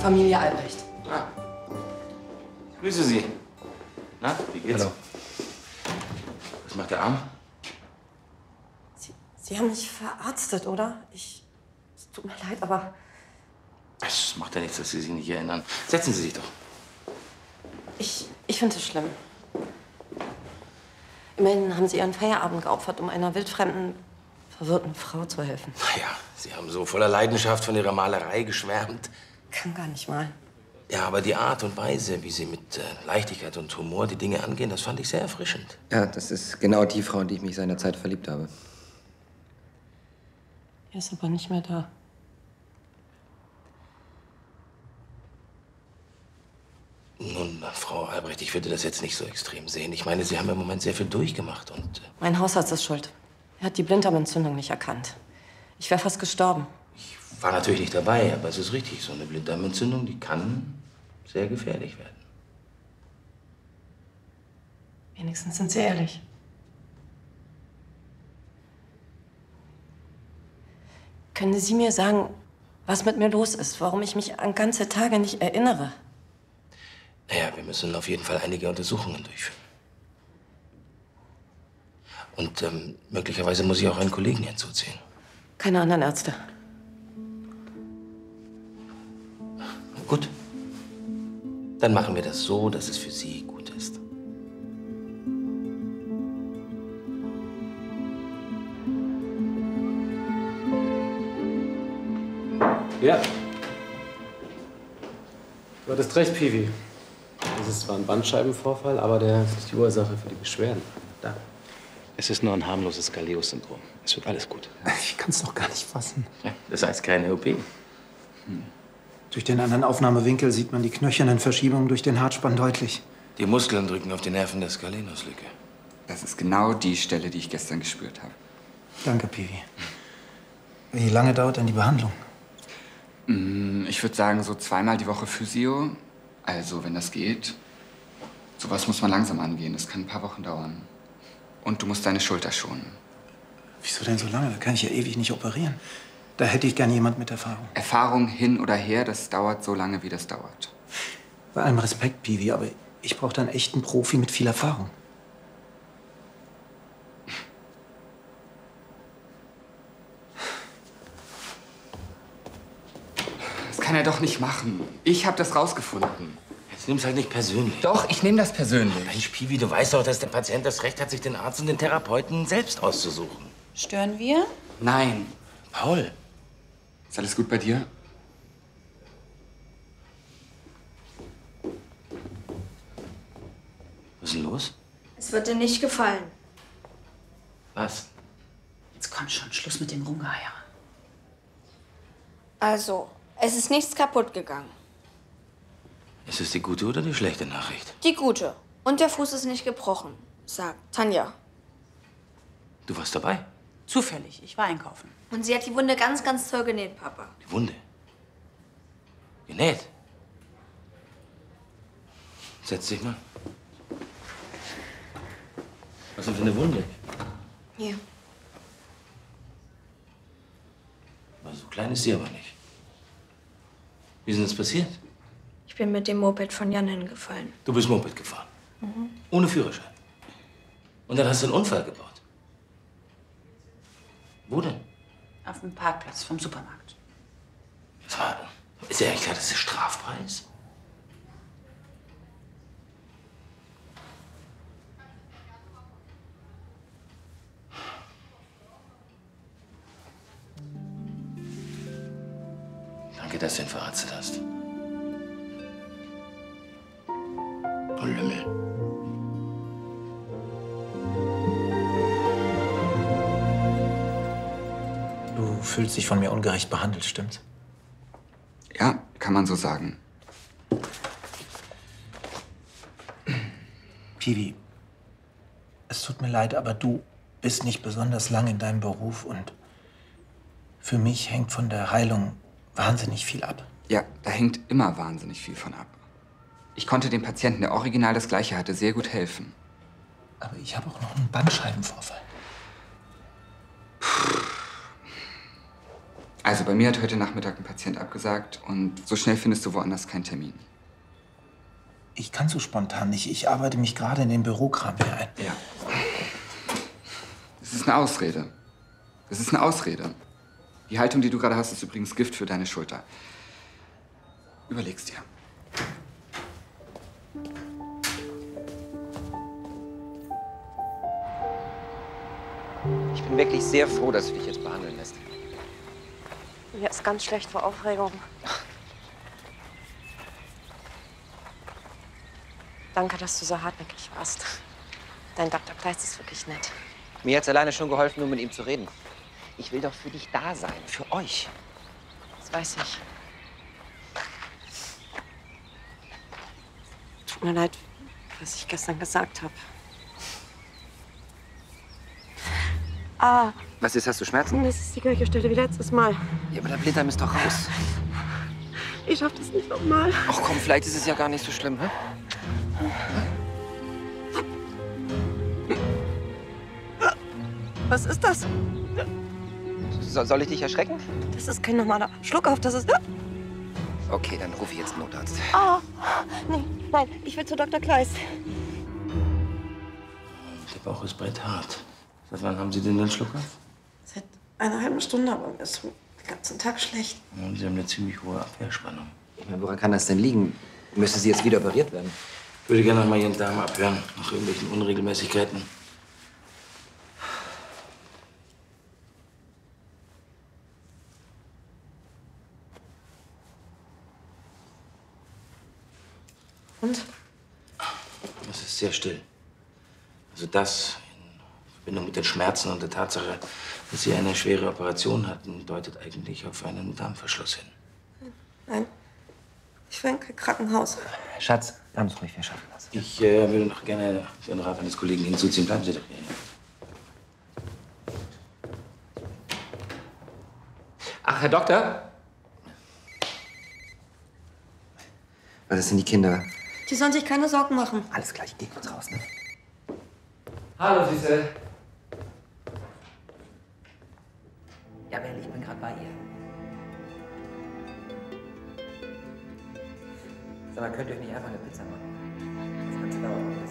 Familie Albrecht. Ah. Grüße Sie. Na, wie geht's? Hallo. Was macht der Arm? Sie haben mich verarztet, oder? Es tut mir leid, aber... Es macht ja nichts, dass Sie sich nicht erinnern. Setzen Sie sich doch. Ich finde es schlimm. Immerhin haben Sie Ihren Feierabend geopfert, um einer wildfremden, verwirrten Frau zu helfen. Naja, Sie haben so voller Leidenschaft von Ihrer Malerei geschwärmt. Kann gar nicht mal. Ja, aber die Art und Weise, wie Sie mit Leichtigkeit und Humor die Dinge angehen, das fand ich sehr erfrischend. Ja, das ist genau die Frau, in die ich mich seinerzeit verliebt habe. Er ist aber nicht mehr da. Nun, Frau Albrecht, ich würde das jetzt nicht so extrem sehen. Ich meine, Sie haben im Moment sehr viel durchgemacht und... Mein Hausarzt ist schuld. Er hat die Blinddarmentzündung nicht erkannt. Ich wäre fast gestorben. Ich war natürlich nicht dabei, aber es ist richtig. So eine Blinddarmentzündung, die kann sehr gefährlich werden. Wenigstens sind Sie ehrlich. Können Sie mir sagen, was mit mir los ist? Warum ich mich an ganze Tage nicht erinnere? Naja, wir müssen auf jeden Fall einige Untersuchungen durchführen. Und möglicherweise muss ich auch einen Kollegen hinzuziehen. Keine anderen Ärzte. Gut. Dann machen wir das so, dass es für Sie gut ist. Ja. Du hattest recht, Piwi. Das ist zwar ein Bandscheibenvorfall, aber der ist nicht die Ursache für die Beschwerden. Da. Es ist nur ein harmloses Galeos-Syndrom. Es wird alles gut. Ich kann es doch gar nicht fassen. Ja, das heißt keine OP. Durch den anderen Aufnahmewinkel sieht man die knöchernen Verschiebungen durch den Hartspann deutlich. Die Muskeln drücken auf die Nerven der Skalenuslücke. Das ist genau die Stelle, die ich gestern gespürt habe. Danke, Piwi. Wie lange dauert denn die Behandlung? Ich würde sagen, so zweimal die Woche Physio. Also, wenn das geht. Sowas muss man langsam angehen. Das kann ein paar Wochen dauern. Und du musst deine Schulter schonen. Wieso denn so lange? Da kann ich ja ewig nicht operieren. Da hätte ich gern jemand mit Erfahrung. Erfahrung hin oder her, das dauert so lange, wie das dauert. Bei allem Respekt, Piwi, aber ich brauche da einen echten Profi mit viel Erfahrung. Das kann er doch nicht machen. Ich habe das rausgefunden. Jetzt nimm's halt nicht persönlich. Doch, ich nehme das persönlich. Mensch, Piwi, du weißt doch, dass der Patient das Recht hat, sich den Arzt und den Therapeuten selbst auszusuchen. Stören wir? Nein. Paul. Ist alles gut bei dir? Was ist denn los? Es wird dir nicht gefallen. Was? Jetzt komm schon, Schluss mit dem Rumgeheiere. Also, es ist nichts kaputt gegangen. Ist es die gute oder die schlechte Nachricht? Die gute. Und der Fuß ist nicht gebrochen, sagt Tanja. Du warst dabei? Zufällig, ich war einkaufen. Und sie hat die Wunde ganz, ganz toll genäht, Papa. Die Wunde? Genäht? Setz dich mal. Was denn für eine Wunde? Hier. So klein ist sie aber nicht. Wie ist denn das passiert? Ich bin mit dem Moped von Jan hingefallen. Du bist Moped gefahren? Ohne Führerschein? Und dann hast du einen Unfall gebaut? Wo denn? Auf dem Parkplatz vom Supermarkt. Ist ja eigentlich klar, das ist strafbar ist? Danke, dass du ihn verarztet hast. Du Lümmel. Du fühlst dich von mir ungerecht behandelt, stimmt's? Ja, kann man so sagen. Piwi, es tut mir leid, aber du bist nicht besonders lang in deinem Beruf und für mich hängt von der Heilung wahnsinnig viel ab. Ja, da hängt immer wahnsinnig viel von ab. Ich konnte dem Patienten, der original das Gleiche hatte, sehr gut helfen. Aber ich habe auch noch einen Bandscheibenvorfall. Also bei mir hat heute Nachmittag ein Patient abgesagt und so schnell findest du woanders keinen Termin. Ich kann so spontan nicht. Ich arbeite mich gerade in den Bürokram hier ein. Ja. Das ist eine Ausrede. Das ist eine Ausrede. Die Haltung, die du gerade hast, ist übrigens Gift für deine Schulter. Überleg's dir. Ich bin wirklich sehr froh, dass du dich jetzt behandeln lässt. Mir ist ganz schlecht vor Aufregung. Danke, dass du so hartnäckig warst. Dein Dr. Kleist ist wirklich nett. Mir hat's alleine schon geholfen, nur mit ihm zu reden. Ich will doch für dich da sein, für euch. Das weiß ich. Tut mir leid, was ich gestern gesagt habe. Ah, Was ist, hast du Schmerzen? das ist die gleiche Stelle wie letztes Mal. Ja, aber der Blinddarm ist doch raus. Ich schaff das nicht nochmal. Ach komm, vielleicht ist es ja gar nicht so schlimm, hä? Was ist das? Soll ich dich erschrecken? Das ist kein normaler Schluckauf, das ist... Okay, dann rufe ich jetzt einen Notarzt. Ah, nee, nein, ich will zu Dr. Kleist. Der Bauch ist bretthart. Seit wann haben Sie denn den Schluckauf? Seit einer halben Stunde, aber mir ist den ganzen Tag schlecht. Ja, Sie haben eine ziemlich hohe Abwehrspannung. Ich meine, woran kann das denn liegen? Müsste sie jetzt wieder operiert werden? Ich würde gerne noch mal Ihren Darm abhören, nach irgendwelchen Unregelmäßigkeiten. Und? Es ist sehr still. Also das in Verbindung mit den Schmerzen und der Tatsache, dass Sie eine schwere Operation hatten, deutet eigentlich auf einen Darmverschluss hin. Nein, ich will in kein Krankenhaus. Schatz, ganz ruhig, wir schaffen das. Ich würde noch gerne den Rat eines Kollegen hinzuziehen. Bleiben Sie doch hier. Ach, Herr Doktor? Was ist denn die Kinder? Die sollen sich keine Sorgen machen. Alles klar, ich geh kurz raus, ne? Hallo, Süße. Ja, Mel, ich bin gerade bei ihr. Sag mal, könnt ihr euch nicht einfach eine Pizza machen? Das Ganze dauert noch ein bisschen.